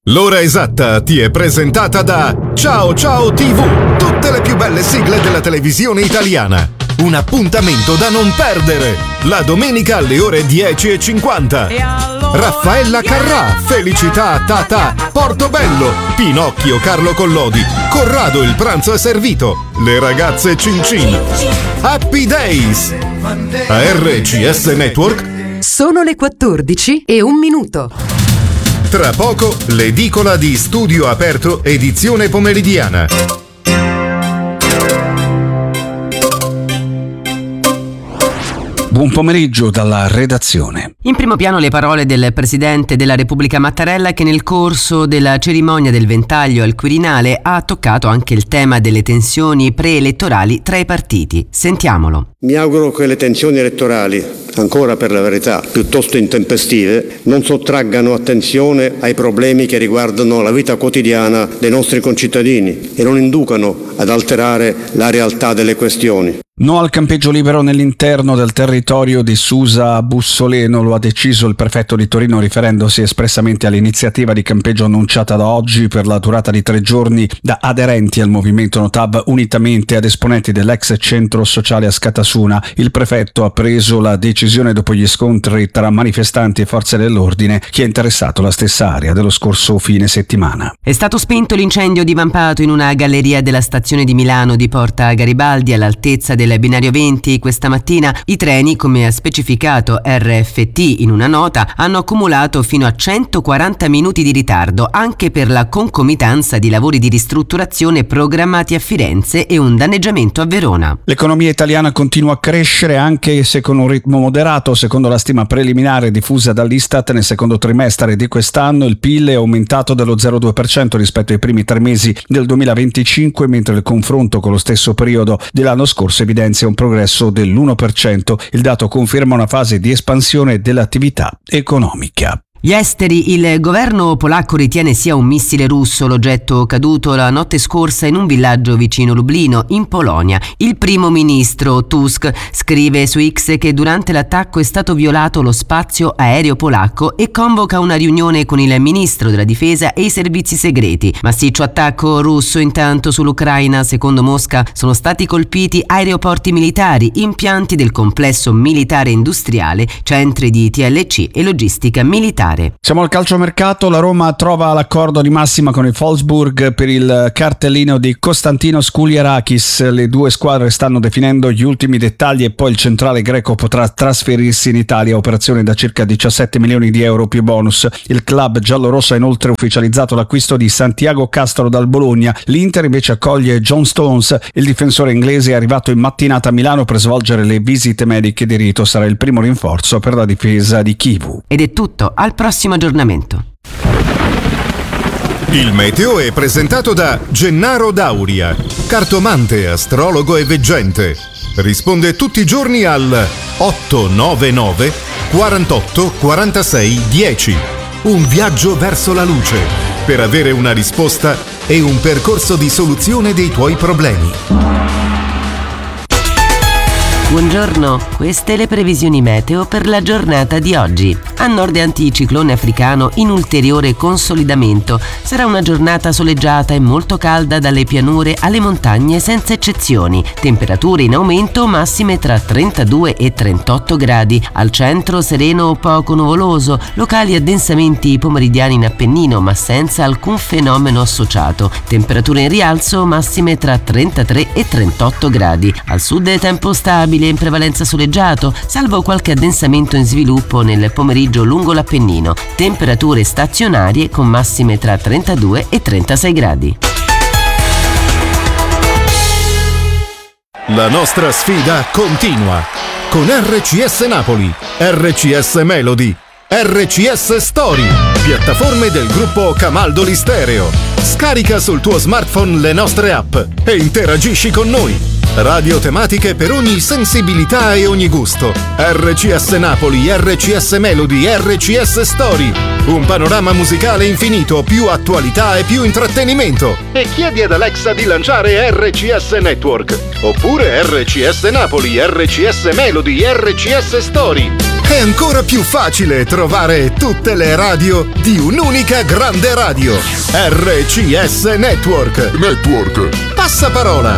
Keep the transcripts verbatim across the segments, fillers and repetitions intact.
L'ora esatta ti è presentata da Ciao Ciao tivù, tutte le più belle sigle della televisione italiana. Un appuntamento da non perdere, la domenica alle ore dieci e cinquanta. Raffaella Carrà, Felicità Tata, Portobello, Pinocchio Carlo Collodi, Corrado il pranzo è servito, le ragazze Cin Cin. Happy Days. A R C S Network. Sono le quattordici e un minuto. Tra poco l'edicola di Studio Aperto edizione pomeridiana. Buon pomeriggio dalla redazione. In primo piano le parole del Presidente della Repubblica Mattarella, che nel corso della cerimonia del ventaglio al Quirinale ha toccato anche il tema delle tensioni preelettorali tra i partiti. Sentiamolo. Mi auguro che le tensioni elettorali, ancora per la verità piuttosto intempestive, non sottraggano attenzione ai problemi che riguardano la vita quotidiana dei nostri concittadini e non inducano ad alterare la realtà delle questioni. No al campeggio libero nell'interno del territorio di Susa a Bussoleno, lo ha deciso il prefetto di Torino riferendosi espressamente all'iniziativa di campeggio annunciata da oggi per la durata di tre giorni da aderenti al movimento Notab unitamente ad esponenti dell'ex centro sociale a Scatasuna. Il prefetto ha preso la decisione dopo gli scontri tra manifestanti e forze dell'ordine che ha interessato la stessa area dello scorso fine settimana. È stato spento l'incendio divampato in una galleria della stazione di Milano di Porta Garibaldi all'altezza del binario venti questa mattina. I treni, come ha specificato R F T in una nota, hanno accumulato fino a centoquaranta minuti di ritardo anche per la concomitanza di lavori di ristrutturazione programmati a Firenze e un danneggiamento a Verona. L'economia italiana continua a crescere anche se con un ritmo moderato. Secondo la stima preliminare diffusa dall'Istat, nel secondo trimestre di quest'anno il P I L è aumentato dello zero virgola due per cento rispetto ai primi tre mesi del duemilaventicinque, mentre il confronto con lo stesso periodo dell'anno scorso evidenzia un progresso dell'uno per cento. Il dato conferma una fase di espansione dell'attività economica. Gli esteri. Il governo polacco ritiene sia un missile russo l'oggetto caduto la notte scorsa in un villaggio vicino Lublino, in Polonia. Il primo ministro Tusk scrive su X che durante l'attacco è stato violato lo spazio aereo polacco e convoca una riunione con il ministro della difesa e i servizi segreti. Massiccio attacco russo intanto sull'Ucraina. Secondo Mosca sono stati colpiti aeroporti militari, impianti del complesso militare industriale, centri di T L C e logistica militare. Siamo al calciomercato. La Roma trova l'accordo di massima con il Wolfsburg per il cartellino di Konstantinos Kouliarakis. Le due squadre stanno definendo gli ultimi dettagli e poi il centrale greco potrà trasferirsi in Italia, operazione da circa diciassette milioni di euro più bonus. Il club giallorosso ha inoltre ufficializzato l'acquisto di Santiago Castro dal Bologna. L'Inter invece accoglie John Stones. Il difensore inglese è arrivato in mattinata a Milano per svolgere le visite mediche di rito. Sarà il primo rinforzo per la difesa di Chivu. Ed è tutto, al prossimo aggiornamento. Il meteo è presentato da Gennaro Dauria, cartomante, astrologo e veggente. Risponde tutti i giorni al otto nove nove quarantotto quarantasei dieci. Un viaggio verso la luce per avere una risposta e un percorso di soluzione dei tuoi problemi. Buongiorno, queste le previsioni meteo per la giornata di oggi. A nord anticiclone africano in ulteriore consolidamento. Sarà una giornata soleggiata e molto calda dalle pianure alle montagne senza eccezioni. Temperature in aumento, massime tra trentadue e trentotto gradi. Al centro sereno o poco nuvoloso, locali addensamenti pomeridiani in Appennino ma senza alcun fenomeno associato. Temperature in rialzo, massime tra trentatré e trentotto gradi. Al sud tempo stabile in prevalenza soleggiato, salvo qualche addensamento in sviluppo nel pomeriggio lungo l'Appennino. Temperature stazionarie con massime tra trentadue e trentasei gradi. La nostra sfida continua con R C S Napoli, R C S Melody, R C S Story, piattaforme del gruppo Camaldoli Stereo. Scarica sul tuo smartphone le nostre app e interagisci con noi. Radio tematiche per ogni sensibilità e ogni gusto. R C S Napoli, R C S Melody, R C S Story. Un panorama musicale infinito, più attualità e più intrattenimento. E chiedi ad Alexa di lanciare R C S Network. Oppure R C S Napoli, R C S Melody, R C S Story. è ancora più facile trovare tutte le radio di un'unica grande radio. R C S Network. Network. Passaparola.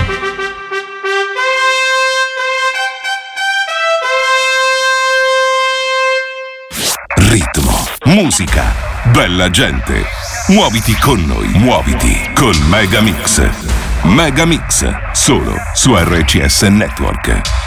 Ritmo, musica, bella gente. Muoviti con noi, muoviti con Megamix. Megamix, solo su R C S Network.